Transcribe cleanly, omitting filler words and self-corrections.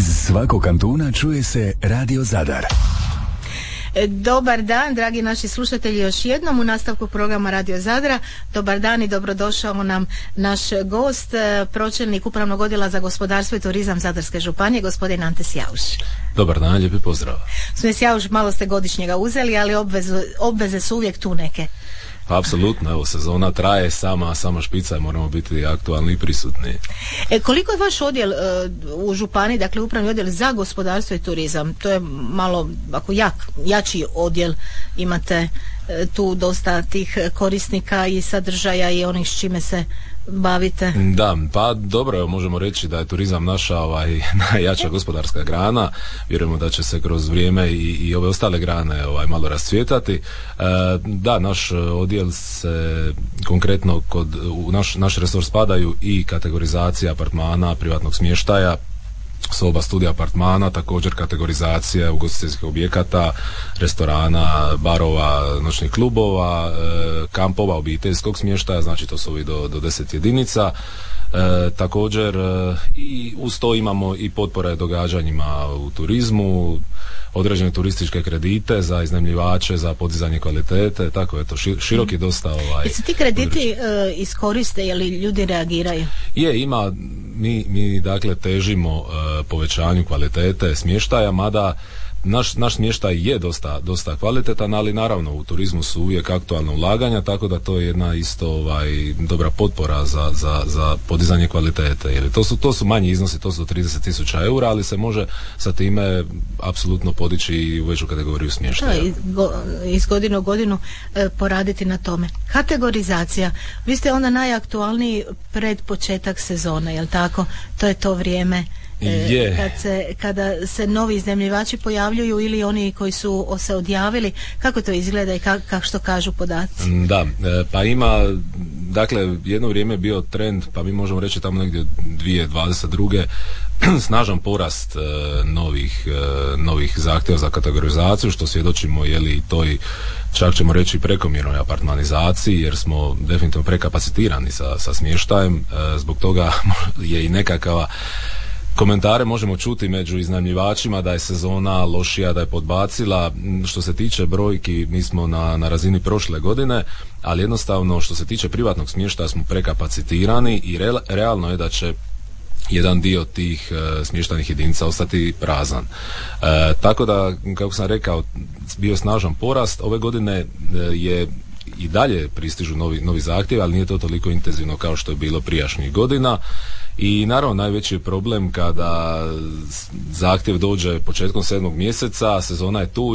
svakog kantuna čuje se Radio Zadar. Dobar dan, dragi naši slušatelji, još jednom u nastavku programa Radio Zadra. Dobar dan i dobrodošao nam naš gost, pročelnik Upravnog odjela za gospodarstvo i turizam Zadarske županije, gospodin Ante Sjauš. Dobar dan, lijepi pozdrav. Gospodin Sjauš, malo ste godišnjega uzeli, ali obveze su uvijek tu neke. Apsolutno, evo, sezona traje, sama špica, moramo biti aktualni i prisutni. Koliko je vaš odjel u županiji, dakle upravni odjel za gospodarstvo i turizam? To je malo, ako jači odjel, imate tu dosta tih korisnika i sadržaja i onih s čime se bavite. Da, pa dobro, možemo reći da je turizam naša najjača gospodarska grana. Vjerujemo da će se kroz vrijeme i ove ostale grane malo rascvjetati. Da, naš odjel se konkretno u naš resor spadaju i kategorizacija apartmana, privatnog smještaja, soba, studija, apartmana, također kategorizacija ugostiteljskih objekata, restorana, barova, noćnih klubova, kampova, obiteljskog smještaja, znači to su ovi do 10 jedinica. Također i uz to imamo i potpore događanjima u turizmu, određene turističke kredite za iznajmljivače, za podizanje kvalitete, tako je to širok je dosta Jesu ti krediti iskoriste, je li ljudi reagiraju? Ima, mi dakle težimo povećanju kvalitete smještaja, mada naš smještaj je dosta kvalitetan, ali naravno u turizmu su uvijek aktualna ulaganja, tako da to je jedna isto dobra potpora za podizanje kvalitete. Jer to su manji iznosi, to su 30.000 eura, ali se može sa time apsolutno podići i u veću kategoriju smještaja. Iz godine u godinu poraditi na tome. Kategorizacija, vi ste onda najaktualniji pred početak sezone, jel tako? To je to vrijeme kada se novi iznajmljivači pojavljuju ili oni koji su se odjavili. Kako to izgleda i što kažu podaci? Da, pa ima, dakle, jedno vrijeme je bio trend, pa mi možemo reći tamo negdje 2022. snažan porast novih zahtjeva za kategorizaciju, što svjedočimo toj, čak ćemo reći, prekomjernoj apartmanizaciji, jer smo definitivno prekapacitirani sa smještajem. Zbog toga je i nekakva komentare možemo čuti među iznajmljivačima da je sezona lošija, da je podbacila. Što se tiče brojki, mi smo na razini prošle godine, ali jednostavno što se tiče privatnog smještaja smo prekapacitirani i realno je da će jedan dio tih smještajnih jedinica ostati prazan. Tako da, kako sam rekao, bio snažan porast. Ove godine je i dalje pristižu novi zahtjevi, ali nije to toliko intenzivno kao što je bilo prijašnjih godina. I naravno najveći je problem kada zahtjev dođe početkom 7. mjeseca, sezona je tu